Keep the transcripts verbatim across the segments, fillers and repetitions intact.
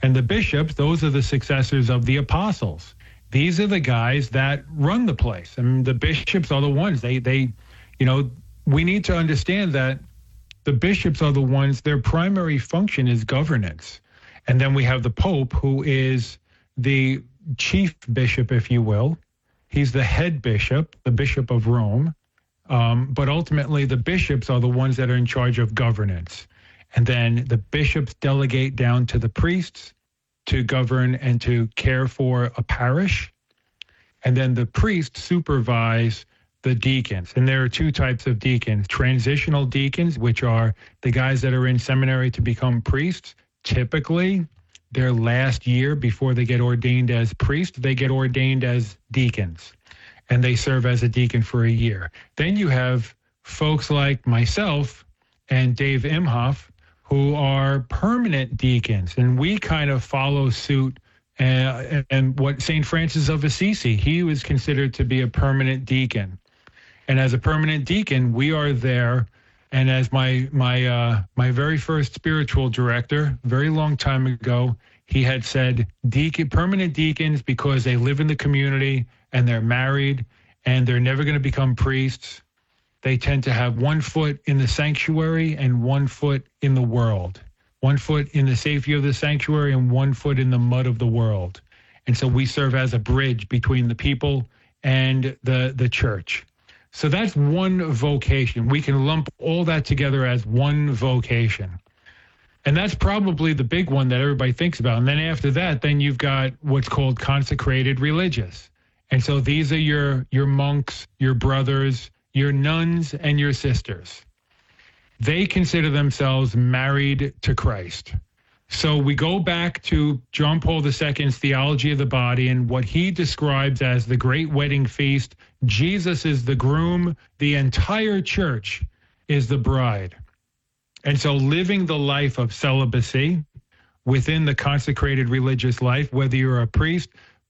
And the bishops, those are the successors of the apostles. These are the guys that run the place. I mean, the bishops are the ones. They, they, you know, we need to understand that the bishops are the ones, their primary function is governance. And then we have the Pope, who is the chief bishop, if you will. He's the head bishop, the Bishop of Rome. Um, but ultimately, the bishops are the ones that are in charge of governance. And then the bishops delegate down to the priests to govern and to care for a parish. And then the priests supervise the deacons. And there are two types of deacons: transitional deacons, which are the guys that are in seminary to become priests. Typically, their last year before they get ordained as priests, they get ordained as deacons, and they serve as a deacon for a year. Then you have folks like myself and Dave Imhoff, who are permanent deacons, and we kind of follow suit. Uh, and what Saint Francis of Assisi, he was considered to be a permanent deacon. And as a permanent deacon, we are there. And as my my uh, my very first spiritual director, very long time ago, he had said, deacon, permanent deacons, because they live in the community and they're married and they're never going to become priests. They tend to have one foot in the sanctuary and one foot in the world, one foot in the safety of the sanctuary and one foot in the mud of the world. And so we serve as a bridge between the people and the the church. So that's one vocation. We can lump all that together as one vocation. And that's probably the big one that everybody thinks about. And then after that, then you've got what's called consecrated religious. And so these are your, your monks, your brothers, your nuns, and your sisters. They consider themselves married to Christ. So we go back to John Paul the Second's Theology of the Body and what he describes as the great wedding feast. Jesus is the groom. The entire church is the bride. And so living the life of celibacy within the consecrated religious life, whether you're a priest,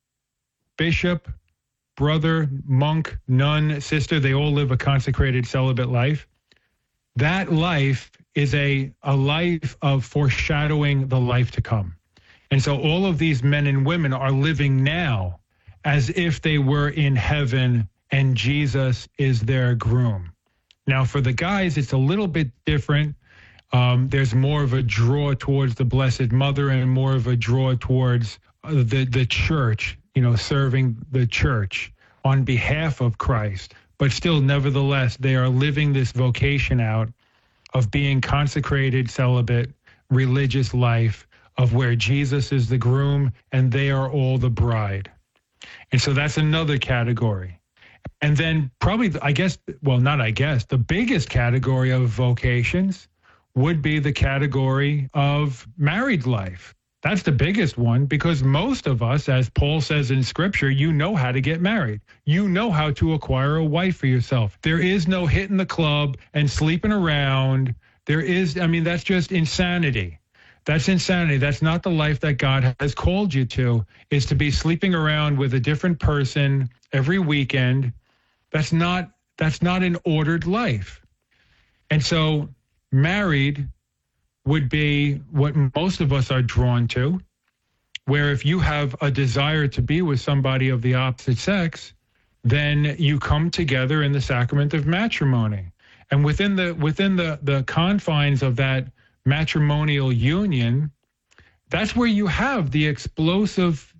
bishop, brother, monk, nun, sister, they all live a consecrated celibate life. That life is a, a life of foreshadowing the life to come. And so all of these men and women are living now as if they were in heaven and Jesus is their groom. Now, for the guys, it's a little bit different. Um, there's more of a draw towards the Blessed Mother and more of a draw towards the, the church, you know, serving the church on behalf of Christ. But still, nevertheless, they are living this vocation out of being consecrated, celibate, religious life, of where Jesus is the groom and they are all the bride. And so that's another category. And then probably, I guess, well, not I guess, the biggest category of vocations would be the category of married life. That's the biggest one, because most of us, as Paul says in Scripture, you know how to get married. You know how to acquire a wife for yourself. There is no hitting the club and sleeping around. There is, I mean, that's just insanity. That's insanity. That's not the life that God has called you to, is to be sleeping around with a different person every weekend. That's not, that's not an ordered life. And so married would be what most of us are drawn to, where if you have a desire to be with somebody of the opposite sex, then you come together in the sacrament of matrimony. And within the within the, the confines of that matrimonial union, that's where you have the explosive,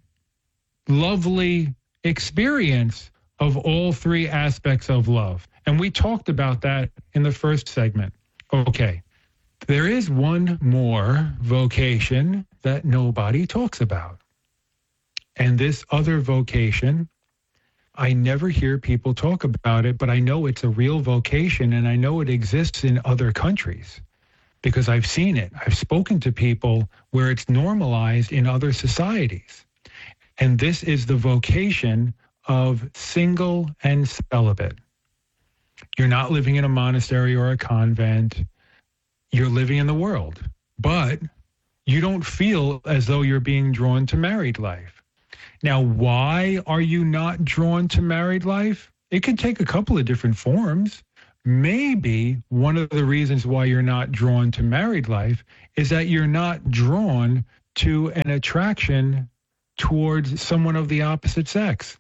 lovely experience of all three aspects of love. And we talked about that in the first segment. Okay. There is one more vocation that nobody talks about. And this other vocation, I never hear people talk about it, but I know it's a real vocation and I know it exists in other countries because I've seen it. I've spoken to people where it's normalized in other societies. And this is the vocation of single and celibate. You're not living in a monastery or a convent. You're living in the world, but you don't feel as though you're being drawn to married life. Now, why are you not drawn to married life? It could take a couple of different forms. Maybe one of the reasons why you're not drawn to married life is that you're not drawn to an attraction towards someone of the opposite sex.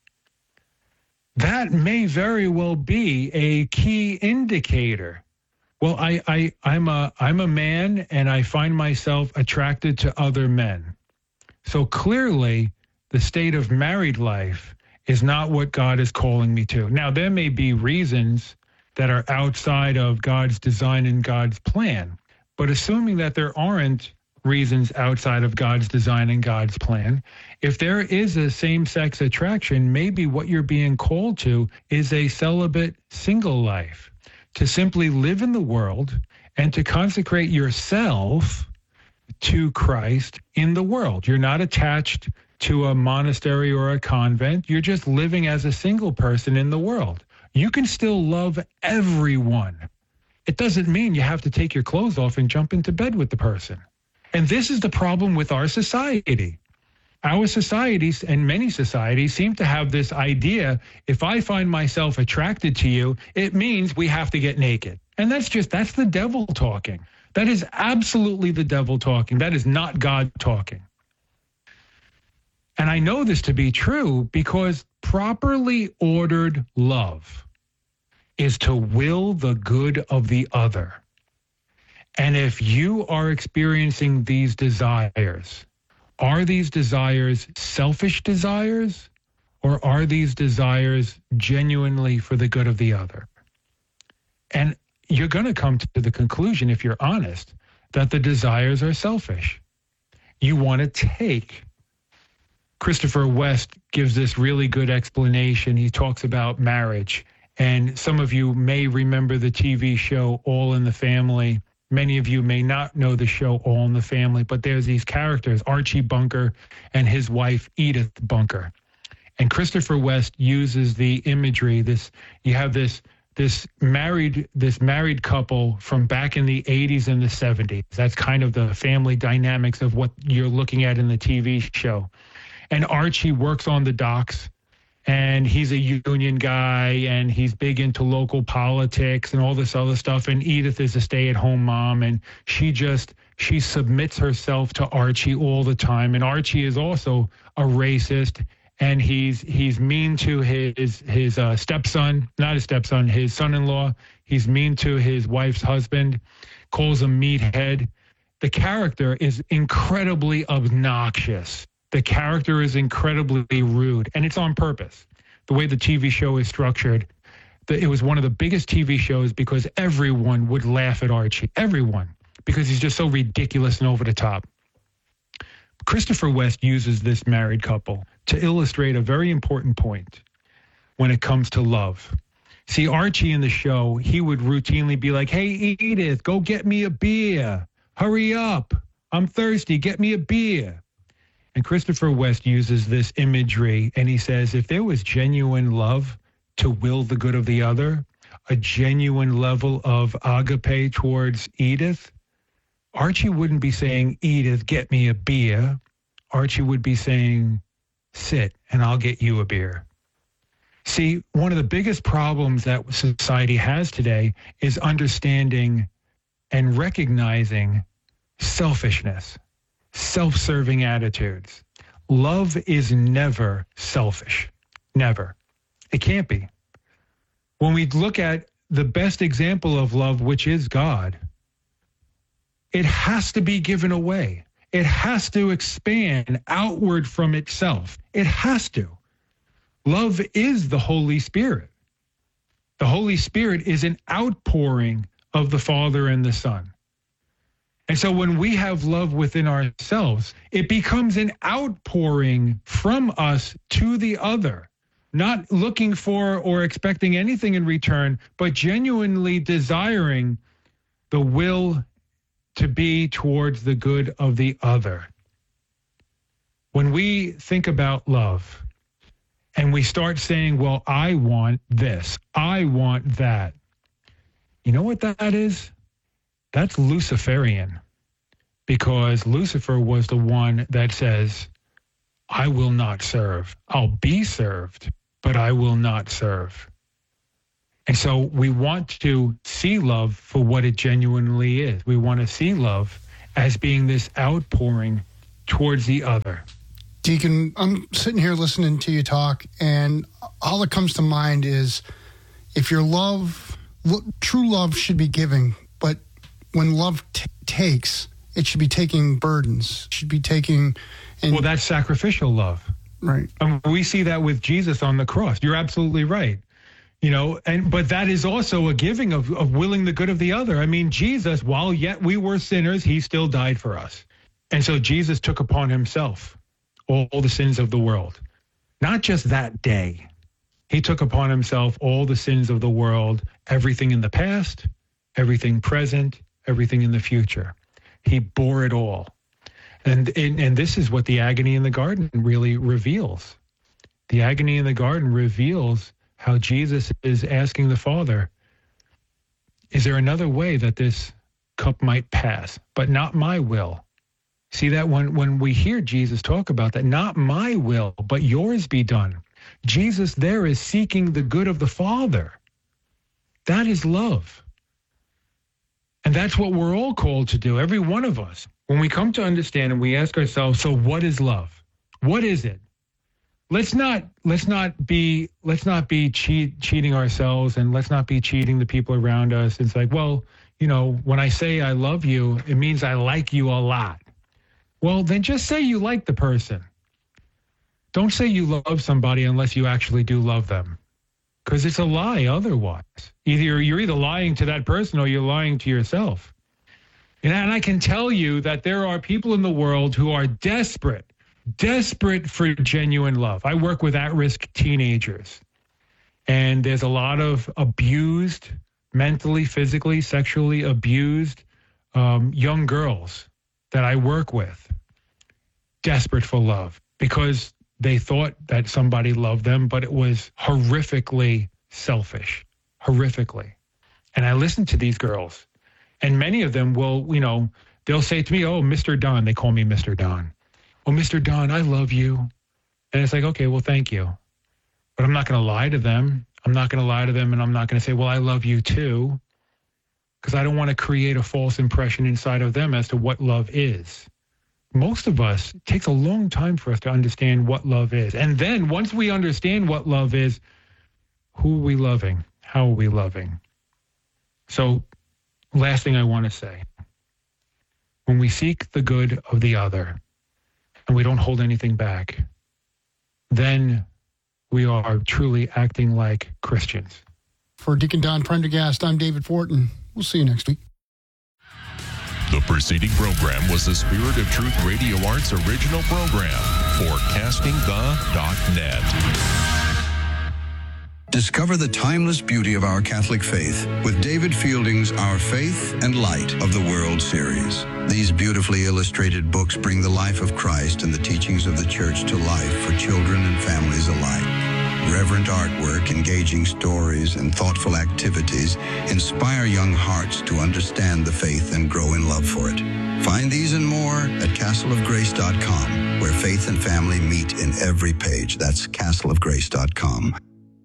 That may very well be a key indicator. Well, I, I, I'm a, I'm a man and I find myself attracted to other men. So clearly the state of married life is not what God is calling me to. Now, there may be reasons that are outside of God's design and God's plan, but assuming that there aren't reasons outside of God's design and God's plan, if there is a same-sex attraction, maybe what you're being called to is a celibate single life, to simply live in the world and to consecrate yourself to Christ in the world. You're not attached to a monastery or a convent. You're just living as a single person in the world. You can still love everyone. It doesn't mean you have to take your clothes off and jump into bed with the person. And this is the problem with our society. Our societies and many societies seem to have this idea, if I find myself attracted to you, it means we have to get naked. And that's just, that's the devil talking. That is absolutely the devil talking. That is not God talking. And I know this to be true because properly ordered love is to will the good of the other. And if you are experiencing these desires, are these desires selfish desires, or are these desires genuinely for the good of the other? And you're going to come to the conclusion, if you're honest, that the desires are selfish. You want to take. Christopher West gives this really good explanation. He talks about marriage. And some of you may remember the T V show All in the Family. Many of you may not know the show All in the Family, but there's these characters, Archie Bunker and his wife, Edith Bunker. And Christopher West uses the imagery, this, you have this, this married, this married couple from back in the eighties and the seventies. That's kind of the family dynamics of what you're looking at in the T V show. And Archie works on the docks. And he's a union guy, and he's big into local politics and all this other stuff. And Edith is a stay-at-home mom, and she just, she submits herself to Archie all the time. And Archie is also a racist, and he's he's mean to his his uh, stepson, not his stepson, his son-in-law. He's mean to his wife's husband, calls him meathead. The character is incredibly obnoxious. The character is incredibly rude, and it's on purpose. The way the T V show is structured, the, it was one of the biggest T V shows because everyone would laugh at Archie. Everyone, because he's just so ridiculous and over the top. Christopher West uses this married couple to illustrate a very important point when it comes to love. See, Archie in the show, he would routinely be like, hey, Edith, go get me a beer. Hurry up. I'm thirsty. Get me a beer. And Christopher West uses this imagery, and he says, if there was genuine love to will the good of the other, a genuine level of agape towards Edith, Archie wouldn't be saying, Edith, get me a beer. Archie would be saying, sit, and I'll get you a beer. See, one of the biggest problems that society has today is understanding and recognizing selfishness. Self-serving attitudes. Love is never selfish. Never. It can't be. When we look at the best example of love, which is God, it has to be given away. It has to expand outward from itself. It has to. Love is the Holy Spirit. The Holy Spirit is an outpouring of the Father and the Son. And so when we have love within ourselves, it becomes an outpouring from us to the other, not looking for or expecting anything in return, but genuinely desiring the will to be towards the good of the other. When we think about love and we start saying, well, I want this, I want that, you know what that is? That's Luciferian, because Lucifer was the one that says, I will not serve. I'll be served, but I will not serve. And so we want to see love for what it genuinely is. We want to see love as being this outpouring towards the other. Deacon, I'm sitting here listening to you talk, and all that comes to mind is if your love, lo- true love should be giving, but when love t- takes, it should be taking burdens, it should be taking... And, well, that's sacrificial love. Right. I mean, we see that with Jesus on the cross. You're absolutely right. You know, and but that is also a giving of, of willing the good of the other. I mean, Jesus, while yet we were sinners, he still died for us. And so Jesus took upon himself all, all the sins of the world. Not just that day. He took upon himself all the sins of the world, everything in the past, everything present, everything in the future. He bore it all. And, and and this is what the agony in the garden really reveals. The agony in the garden reveals how Jesus is asking the Father, is there another way that this cup might pass, but not my will? See that when, when we hear Jesus talk about that, not my will, but yours be done. Jesus there is seeking the good of the Father. That is love. And that's what we're all called to do, every one of us. When we come to understand and we ask ourselves, so what is love? What is it? Let's not let's not be let's not be cheat, cheating ourselves, and let's not be cheating the people around us. It's like, well, you know, when I say I love you, it means I like you a lot. Well, then just say you like the person. Don't say you love somebody unless you actually do love them, because it's a lie otherwise. Either you're either lying to that person or you're lying to yourself. And I can tell you that there are people in the world who are desperate, desperate for genuine love. I work with at-risk teenagers, and there's a lot of abused, mentally, physically, sexually abused um, young girls that I work with, desperate for love because they thought that somebody loved them, but it was horrifically selfish, horrifically. And I listen to these girls. And many of them will, you know, they'll say to me, oh, Mister Don, they call me Mister Don. Oh, Mister Don, I love you. And it's like, okay, well, thank you. But I'm not going to lie to them. I'm not going to lie to them. And I'm not going to say, well, I love you too. Because I don't want to create a false impression inside of them as to what love is. Most of us, it takes a long time for us to understand what love is. And then once we understand what love is, who are we loving? How are we loving? So, last thing I want to say, when we seek the good of the other and we don't hold anything back, then we are truly acting like Christians. For Deacon Don Prendergast, I'm David Fortin. We'll see you next week. The preceding program was the Spirit of Truth Radio Arts original program for casting the dot net. Discover the timeless beauty of our Catholic faith with David Fielding's Our Faith and Light of the World series. These beautifully illustrated books bring the life of Christ and the teachings of the Church to life for children and families alike. Reverent artwork, engaging stories, and thoughtful activities inspire young hearts to understand the faith and grow in love for it. Find these and more at castle of grace dot com, where faith and family meet in every page. That's castle of grace dot com.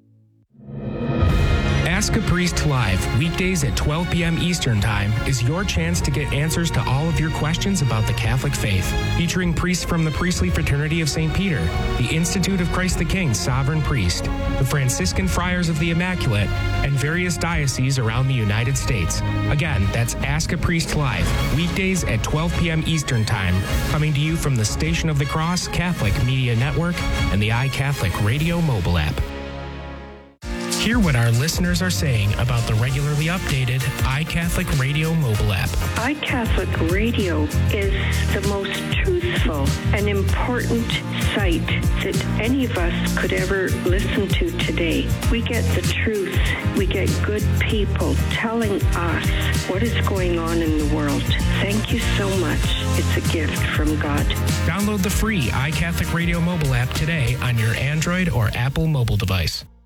Ask a Priest Live, weekdays at twelve p.m. Eastern Time, is your chance to get answers to all of your questions about the Catholic faith. Featuring priests from the Priestly Fraternity of Saint Peter, the Institute of Christ the King Sovereign Priest, the Franciscan Friars of the Immaculate, and various dioceses around the United States. Again, that's Ask a Priest Live, weekdays at twelve p.m. Eastern Time, coming to you from the Station of the Cross Catholic Media Network and the iCatholic Radio mobile app. Hear what our listeners are saying about the regularly updated iCatholic Radio mobile app. iCatholic Radio is the most truthful and important site that any of us could ever listen to today. We get the truth. We get good people telling us what is going on in the world. Thank you so much. It's a gift from God. Download the free iCatholic Radio mobile app today on your Android or Apple mobile device.